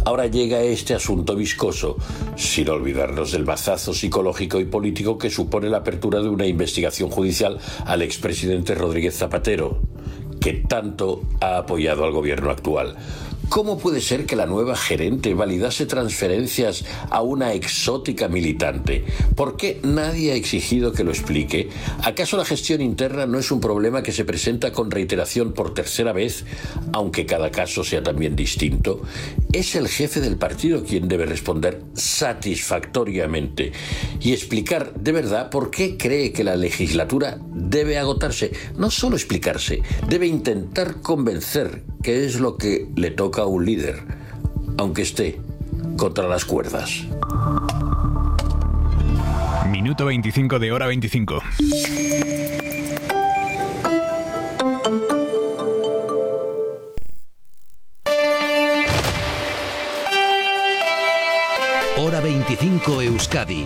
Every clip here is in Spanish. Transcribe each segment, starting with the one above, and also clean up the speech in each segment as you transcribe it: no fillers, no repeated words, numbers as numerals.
Ahora llega este asunto viscoso, sin olvidarnos del mazazo psicológico y político que supone la apertura de una investigación judicial al expresidente Rodríguez Zapatero, que tanto ha apoyado al gobierno actual. ¿Cómo puede ser que la nueva gerente validase transferencias a una exótica militante? ¿Por qué nadie ha exigido que lo explique? ¿Acaso la gestión interna no es un problema que se presenta con reiteración por tercera vez, aunque cada caso sea también distinto? Es el jefe del partido quien debe responder satisfactoriamente y explicar de verdad por qué cree que la legislatura debe agotarse. No solo explicarse, debe intentar convencer, que es lo que le toca a un líder, aunque esté contra las cuerdas. Minuto 25 de Hora 25. Hora 25 Euskadi.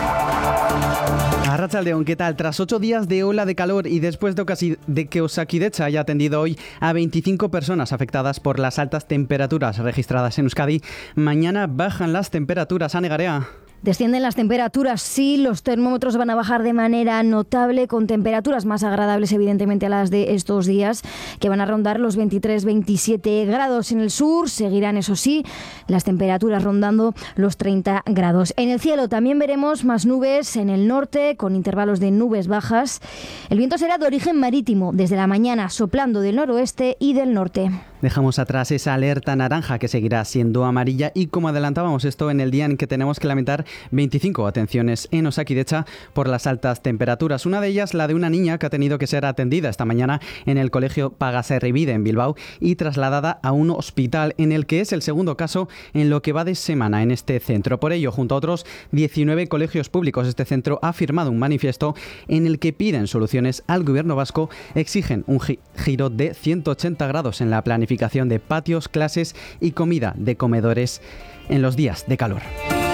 Arratsaldeon, ¿qué tal? Tras 8 días de ola de calor y después de que Osakidetza haya atendido hoy a 25 personas afectadas por las altas temperaturas registradas en Euskadi, mañana bajan las temperaturas. Ane Garea. Descienden las temperaturas, sí, los termómetros van a bajar de manera notable, con temperaturas más agradables evidentemente a las de estos días, que van a rondar los 23-27 grados en el sur. Seguirán, eso sí, las temperaturas rondando los 30 grados. En el cielo también veremos más nubes en el norte, con intervalos de nubes bajas. El viento será de origen marítimo, desde la mañana soplando del noroeste y del norte. Dejamos atrás esa alerta naranja que seguirá siendo amarilla y, como adelantábamos, esto en el día en que tenemos que lamentar 25 atenciones en Osakidetza por las altas temperaturas. Una de ellas, la de una niña que ha tenido que ser atendida esta mañana en el colegio Pagaserribide en Bilbao y trasladada a un hospital, en el que es el segundo caso en lo que va de semana en este centro. Por ello, junto a otros 19 colegios públicos, este centro ha firmado un manifiesto en el que piden soluciones al gobierno vasco, exigen un giro de 180 grados en la planificación de patios, clases y comida de comedores en los días de calor.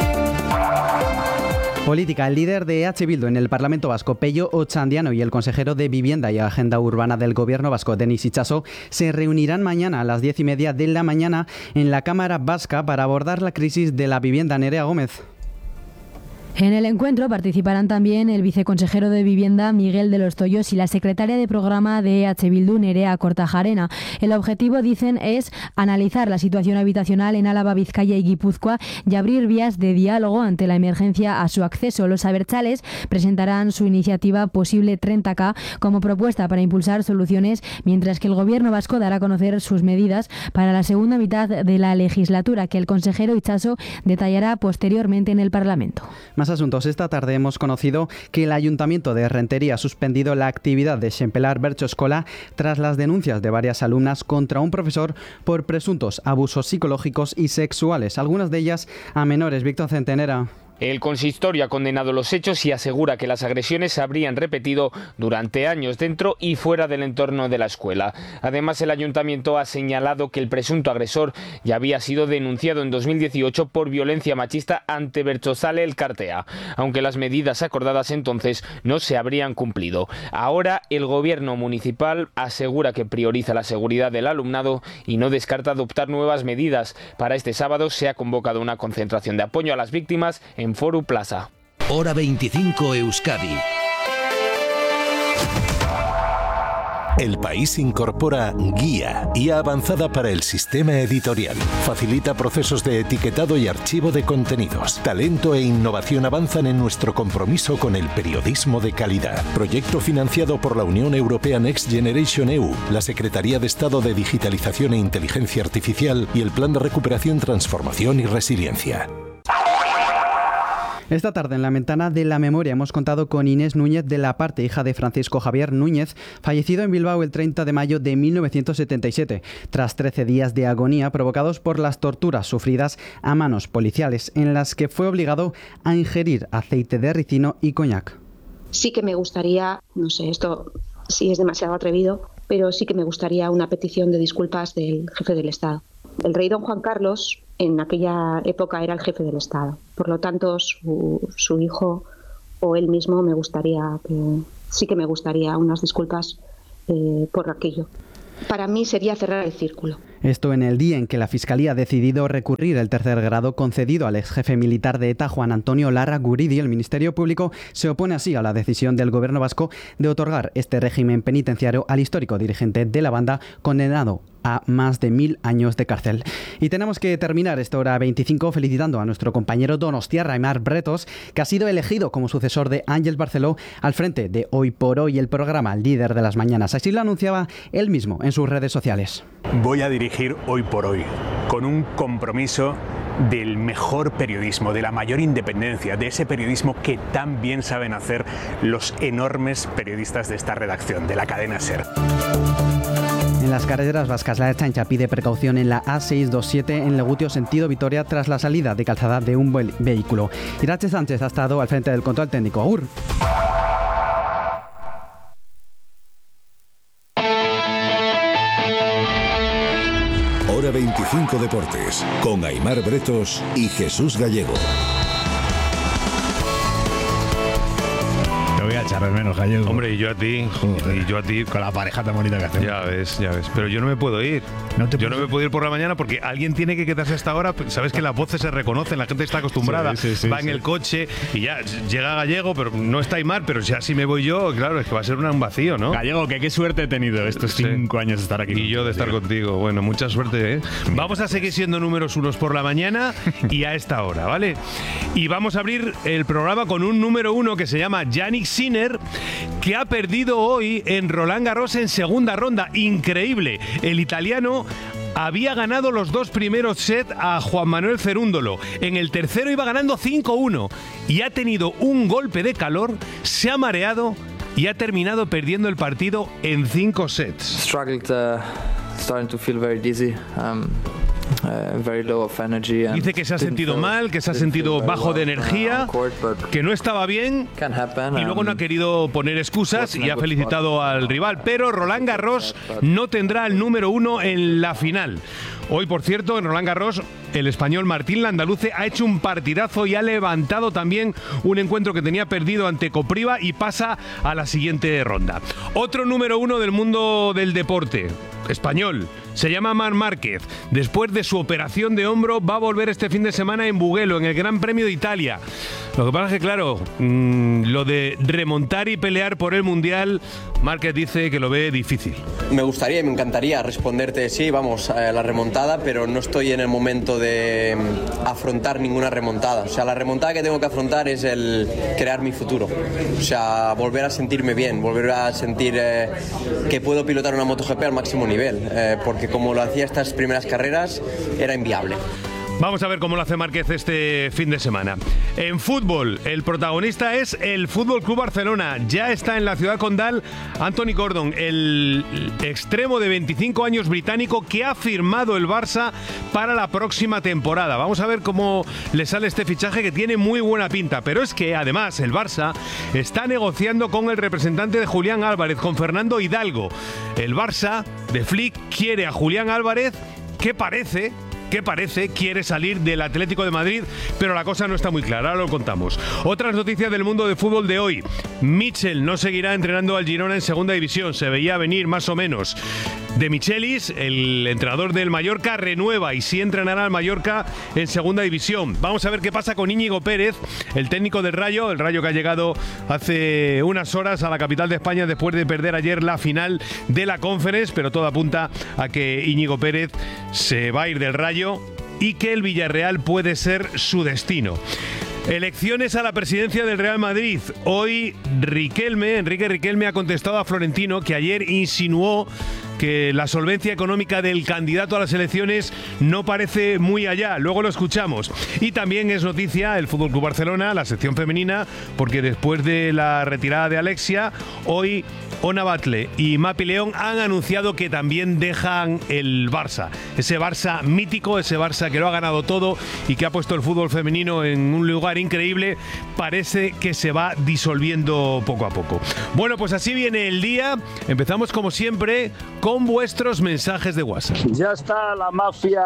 Política. El líder de EH Bildu en el Parlamento Vasco, Pello Otxandiano, y el consejero de Vivienda y Agenda Urbana del Gobierno Vasco, Denis Itxaso, se reunirán mañana a las 10:30 de la mañana en la Cámara Vasca para abordar la crisis de la vivienda. Nerea Gómez. En el encuentro participarán también el viceconsejero de Vivienda, Miguel de los Toyos, y la secretaria de programa de EH Bildu, Nerea Kortajarena. El objetivo, dicen, es analizar la situación habitacional en Álava, Vizcaya y Guipúzcoa y abrir vías de diálogo ante la emergencia a su acceso. Los abertzales presentarán su iniciativa Posible 30K como propuesta para impulsar soluciones, mientras que el Gobierno vasco dará a conocer sus medidas para la segunda mitad de la legislatura, que el consejero Itxaso detallará posteriormente en el Parlamento. Más asuntos. Esta tarde hemos conocido que el Ayuntamiento de Rentería ha suspendido la actividad de Xempelar Bertso Escola tras las denuncias de varias alumnas contra un profesor por presuntos abusos psicológicos y sexuales, algunas de ellas a menores. Víctor Centenera. El consistorio ha condenado los hechos y asegura que las agresiones se habrían repetido durante años dentro y fuera del entorno de la escuela. Además, el ayuntamiento ha señalado que el presunto agresor ya había sido denunciado en 2018 por violencia machista ante Bertsozale Elkartea, aunque las medidas acordadas entonces no se habrían cumplido. Ahora, el gobierno municipal asegura que prioriza la seguridad del alumnado y no descarta adoptar nuevas medidas. Para este sábado se ha convocado una concentración de apoyo a las víctimas en Foru Plaza. Hora 25 Euskadi. El País incorpora Guía Avanzada para el Sistema Editorial. Facilita procesos de etiquetado y archivo de contenidos. Talento e innovación avanzan en nuestro compromiso con el periodismo de calidad. Proyecto financiado por la Unión Europea Next Generation EU, la Secretaría de Estado de Digitalización e Inteligencia Artificial y el Plan de Recuperación, Transformación y Resiliencia. Esta tarde en la ventana de la memoria hemos contado con Inés Núñez de la Parte, hija de Francisco Javier Núñez, fallecido en Bilbao el 30 de mayo de 1977, tras 13 días de agonía provocados por las torturas sufridas a manos policiales, en las que fue obligado a ingerir aceite de ricino y coñac. Sí que me gustaría, no sé, esto sí es demasiado atrevido, pero sí que me gustaría una petición de disculpas del jefe del Estado. El rey don Juan Carlos en aquella época era el jefe del Estado. Por lo tanto, su hijo o él mismo sí que me gustaría unas disculpas por aquello. Para mí sería cerrar el círculo. Esto en el día en que la Fiscalía ha decidido recurrir el tercer grado concedido al ex jefe militar de ETA, Juan Antonio Lara Guridi. El Ministerio Público se opone así a la decisión del Gobierno vasco de otorgar este régimen penitenciario al histórico dirigente de la banda, condenado a más de 1000 años de cárcel. Y tenemos que terminar esta hora 25 felicitando a nuestro compañero donostiarra Aimar Bretos, que ha sido elegido como sucesor de Ángel Barceló al frente de Hoy por Hoy, el programa líder de las mañanas. Así lo anunciaba él mismo en sus redes sociales. Voy a dirigir Hoy por Hoy con un compromiso del mejor periodismo, de la mayor independencia, de ese periodismo que tan bien saben hacer los enormes periodistas de esta redacción, de la cadena SER. En las carreteras vascas, la Ertzaintza pide precaución en la A627 en Legutio sentido Vitoria tras la salida de calzada de un vehículo. Irache Sánchez ha estado al frente del control técnico. Agur. Hora 25 Deportes, con Aimar Bretos y Jesús Gallego. Te voy a echar de menos, Gallego. Hombre, y yo a ti. Joder. Y yo a ti. Con la pareja tan bonita que hacemos. Ya ves. Pero yo no me puedo ir. Yo no me puedo ir por la mañana porque alguien tiene que quedarse hasta ahora. Sabes que las voces se reconocen, la gente está acostumbrada. Va en el coche y ya llega Gallego, pero no está Aimar. Pero ya si me voy yo, claro, es que va a ser un vacío, ¿no? Gallego, que qué suerte he tenido estos 5 años de estar aquí. Y yo de estar contigo. Bueno, mucha suerte, ¿eh? Vamos a seguir siendo números unos por la mañana y a esta hora, ¿vale? Y vamos a abrir el programa con un número uno que se llama Jannik Sinner, que ha perdido hoy en Roland Garros en segunda ronda. Increíble. El italiano había ganado los 2 primeros sets a Juan Manuel Cerúndolo. En el tercero iba ganando 5-1 y ha tenido un golpe de calor, se ha mareado y ha terminado perdiendo el partido en 5 sets. Starting to feel very dizzy. Very low of energy. Dice que se ha sentido mal, que se ha sentido bajo de energía, que no estaba bien y luego no ha querido poner excusas y ha felicitado al rival. Pero Roland Garros no tendrá el número 1 en la final. Hoy, por cierto, en Roland Garros, el español Martín Landaluce ha hecho un partidazo y ha levantado también un encuentro que tenía perdido ante Kopriva y pasa a la siguiente ronda. Otro número 1 del mundo del deporte, español, se llama Marc Márquez. Después de su operación de hombro, va a volver este fin de semana en Mugello, en el Gran Premio de Italia. Lo que pasa es que, claro, lo de remontar y pelear por el Mundial, Márquez dice que lo ve difícil. Me gustaría y me encantaría responderte sí, vamos, a la remontada, pero no estoy en el momento de afrontar ninguna remontada. O sea, la remontada que tengo que afrontar es el crear mi futuro. O sea, volver a sentirme bien, volver a sentir que puedo pilotar una MotoGP al máximo nivel, porque como lo hacía estas primeras carreras, era inviable. Vamos a ver cómo lo hace Márquez este fin de semana. En fútbol, el protagonista es el Fútbol Club Barcelona. Ya está en la ciudad condal Anthony Gordon, el extremo de 25 años británico que ha firmado el Barça para la próxima temporada. Vamos a ver cómo le sale este fichaje que tiene muy buena pinta. Pero es que además el Barça está negociando con el representante de Julián Álvarez, con Fernando Hidalgo. El Barça de Flick quiere a Julián Álvarez, que parece quiere salir del Atlético de Madrid, pero la cosa no está muy clara, ahora lo contamos. Otras noticias del mundo de fútbol de hoy. Michel no seguirá entrenando al Girona en segunda división, se veía venir más o menos. De Michelis, el entrenador del Mallorca, renueva y sí entrenará al Mallorca en segunda división. Vamos a ver qué pasa con Íñigo Pérez, el técnico del Rayo, el Rayo que ha llegado hace unas horas a la capital de España después de perder ayer la final de la Conference, pero todo apunta a que Íñigo Pérez se va a ir del Rayo y que el Villarreal puede ser su destino. Elecciones a la presidencia del Real Madrid. Hoy Enrique Riquelme ha contestado a Florentino, que ayer insinuó que la solvencia económica del candidato a las elecciones no parece muy allá. Luego lo escuchamos. Y también es noticia el FC Barcelona, la sección femenina, porque después de la retirada de Alexia, hoy Ona Batlle y Mapi León han anunciado que también dejan el Barça. Ese Barça mítico, ese Barça que lo ha ganado todo y que ha puesto el fútbol femenino en un lugar increíble, parece que se va disolviendo poco a poco. Bueno, pues así viene el día. Empezamos como siempre con vuestros mensajes de WhatsApp. Ya está la mafia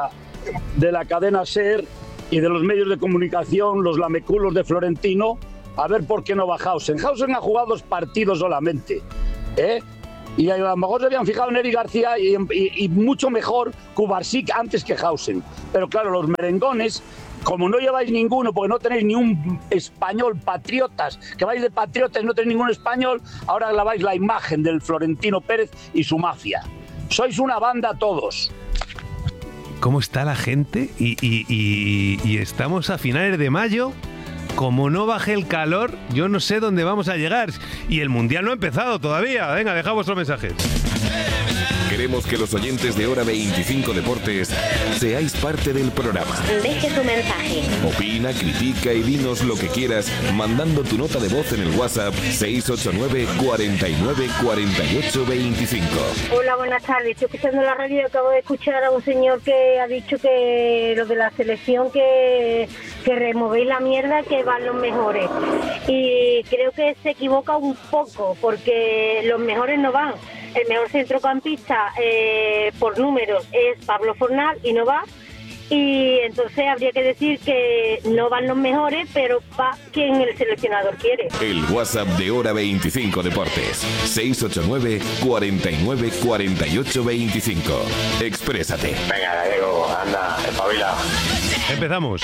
de la cadena SER y de los medios de comunicación, los lameculos de Florentino, a ver por qué no va Hausen. Hausen ha jugado 2 partidos solamente, Y a lo mejor se habían fijado en Eric García y mucho mejor Kubarsik antes que Hausen. Pero claro, los merengones, como no lleváis ninguno, porque no tenéis ni un español, patriotas, que vais de patriotas y no tenéis ningún español, ahora claváis la imagen del Florentino Pérez y su mafia. Sois una banda todos. ¿Cómo está la gente? Y estamos a finales de mayo. Como no baje el calor, yo no sé dónde vamos a llegar. Y el Mundial no ha empezado todavía. Venga, dejad vuestros mensajes. Queremos que los oyentes de Hora 25 Deportes seáis parte del programa. Deje tu mensaje. Opina, critica y dinos lo que quieras mandando tu nota de voz en el WhatsApp 689 49 48 25. Hola, buenas tardes. Estoy escuchando la radio y acabo de escuchar a un señor que ha dicho que lo de la selección, que removéis la mierda, que van los mejores. Y creo que se equivoca un poco, porque los mejores no van. El mejor centrocampista por números es Pablo Fornal y no va. Y entonces habría que decir que no van los mejores, pero va quien el seleccionador quiere. El WhatsApp de Hora 25 Deportes 689 49 48 25. Exprésate. Venga, Gallego, anda, espabila. Empezamos.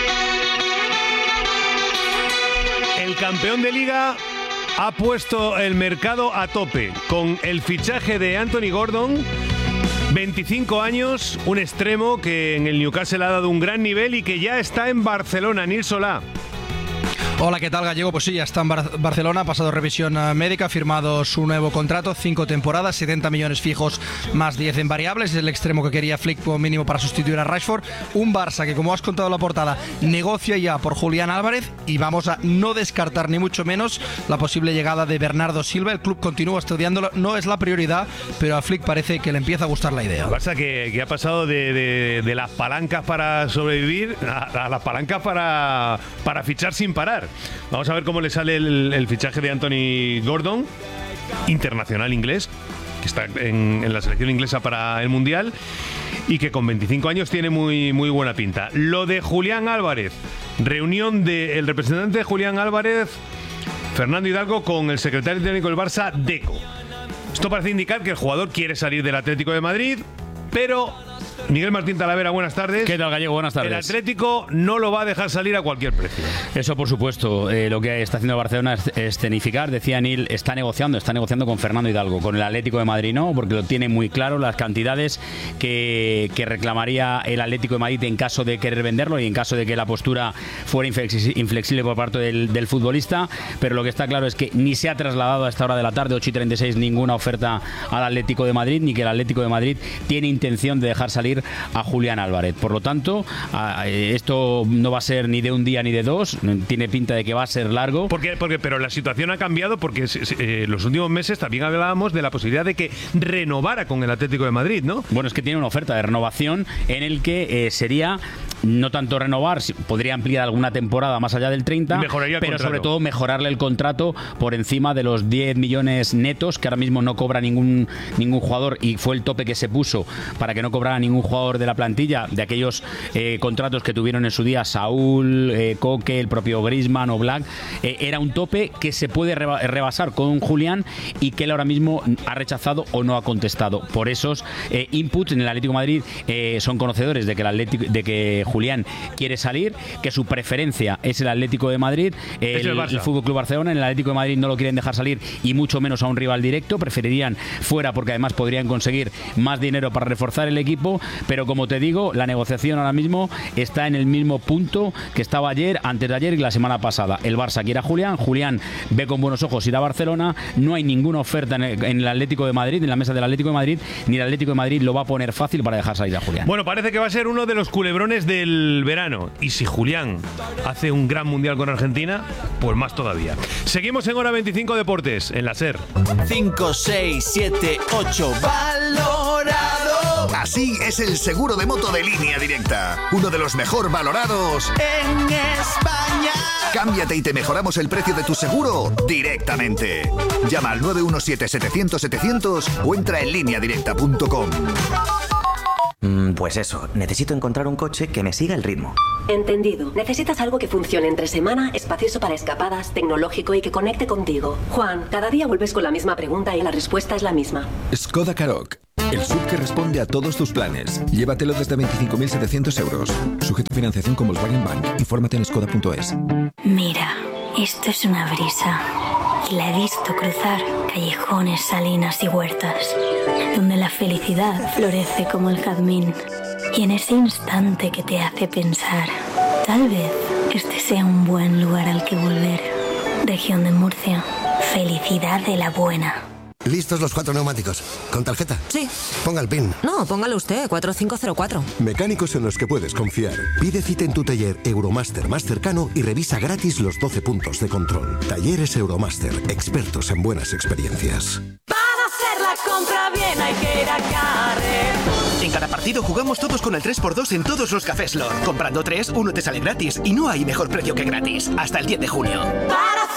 El campeón de Liga ha puesto el mercado a tope con el fichaje de Anthony Gordon, 25 años, un extremo que en el Newcastle ha dado un gran nivel y que ya está en Barcelona. Nil Solá. Hola, ¿qué tal, Gallego? Pues sí, ya está en Barcelona, ha pasado revisión médica, ha firmado su nuevo contrato, 5 temporadas, 70 millones fijos más 10 en variables, es el extremo que quería Flick como mínimo para sustituir a Rashford. Un Barça que, como has contado en la portada, negocia ya por Julián Álvarez, y vamos a no descartar ni mucho menos la posible llegada de Bernardo Silva. El club continúa estudiándolo, no es la prioridad, pero a Flick parece que le empieza a gustar la idea. El Barça que ha pasado de las palancas para sobrevivir a las palancas para fichar sin parar. Vamos a ver cómo le sale el fichaje de Anthony Gordon, internacional inglés, que está en la selección inglesa para el Mundial y que con 25 años tiene muy, muy buena pinta. Lo de Julián Álvarez, reunión del representante de Julián Álvarez, Fernando Hidalgo, con el secretario técnico del Barça, Deco. Esto parece indicar que el jugador quiere salir del Atlético de Madrid, pero Miguel Martín Talavera, buenas tardes. ¿Qué tal, Gallego? Buenas tardes. El Atlético no lo va a dejar salir a cualquier precio. Eso, por supuesto. Lo que está haciendo Barcelona es escenificar. Decía Neil, está negociando con Fernando Hidalgo. Con el Atlético de Madrid no, porque lo tiene muy claro, las cantidades que reclamaría el Atlético de Madrid en caso de querer venderlo y en caso de que la postura fuera inflexible por parte del futbolista. Pero lo que está claro es que ni se ha trasladado a esta hora de la tarde, 8:36, ninguna oferta al Atlético de Madrid, ni que el Atlético de Madrid tiene intención de dejar salir a Julián Álvarez. Por lo tanto, esto no va a ser ni de un día ni de dos, tiene pinta de que va a ser largo. Pero la situación ha cambiado porque los últimos meses también hablábamos de la posibilidad de que renovara con el Atlético de Madrid, ¿no? Bueno, es que tiene una oferta de renovación en el que sería no tanto renovar, podría ampliar alguna temporada más allá del 30, pero sobre todo mejorarle el contrato por encima de los 10 millones netos, que ahora mismo no cobra ningún jugador, y fue el tope que se puso para que no cobrara ningún jugador de la plantilla, de aquellos contratos que tuvieron en su día Saúl, Coque, el propio Griezmann o Black. Era un tope que se puede rebasar con Julián y que él ahora mismo ha rechazado o no ha contestado. Por esos inputs en el Atlético de Madrid son conocedores de que Julián quiere salir, que su preferencia es el Atlético de Madrid, el Fútbol Club Barcelona. En el Atlético de Madrid no lo quieren dejar salir, y mucho menos a un rival directo, preferirían fuera porque además podrían conseguir más dinero para reforzar el equipo. Pero como te digo, la negociación ahora mismo está en el mismo punto que estaba ayer, antes de ayer y la semana pasada. El Barça quiere a Julián, Julián ve con buenos ojos ir a Barcelona, no hay ninguna oferta en el Atlético de Madrid, en la mesa del Atlético de Madrid, ni el Atlético de Madrid lo va a poner fácil para dejar salir a Julián. Bueno, parece que va a ser uno de los culebrones del verano, y si Julián hace un gran mundial con Argentina, pues más todavía. Seguimos en Hora 25 Deportes, en la SER. 5, 6, 7, 8, valorado. Así es el seguro de moto de Línea Directa, uno de los mejor valorados en España. Cámbiate y te mejoramos el precio de tu seguro directamente. Llama al 917-700-700 o entra en lineadirecta.com. Pues eso, necesito encontrar un coche que me siga el ritmo. Entendido. Necesitas algo que funcione entre semana, espacioso para escapadas, tecnológico y que conecte contigo. Juan, cada día vuelves con la misma pregunta y la respuesta es la misma. Skoda Karoq. El SUV que responde a todos tus planes. Llévatelo desde 25.700 euros. Sujeto a financiación con Volkswagen Bank. Infórmate en skoda.es. Mira, esto es una brisa. Y la he visto cruzar callejones, salinas y huertas, donde la felicidad florece como el jazmín. Y en ese instante que te hace pensar, tal vez este sea un buen lugar al que volver. Región de Murcia. Felicidad de la buena. ¿Listos los 4 neumáticos? ¿Con tarjeta? Sí. Ponga el PIN. No, póngalo usted, 4504. Mecánicos en los que puedes confiar. Pide cita en tu taller Euromaster más cercano y revisa gratis los 12 puntos de control. Talleres Euromaster, expertos en buenas experiencias. Para hacer la compra bien hay que ir a Carrefour. En cada partido jugamos todos con el 3x2 en todos los cafés Lord. Comprando 3, uno te sale gratis y no hay mejor precio que gratis. Hasta el 10 de junio. Para